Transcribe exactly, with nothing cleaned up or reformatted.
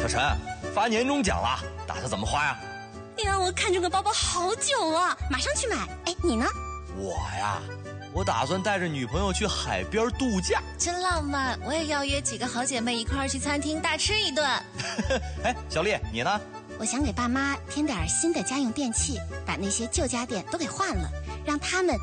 晨，发年终奖了，打算怎么花呀？ 你让我看中个包包好久了，马上去买。哎，你呢？ 我呀，我打算带着女朋友去海边度假。 真浪漫，我也要约几个好姐妹一块儿去餐厅大吃一顿。 哎，小丽，你呢？ 我想给爸妈添点新的家用电器，把那些旧家电都给换了，让他们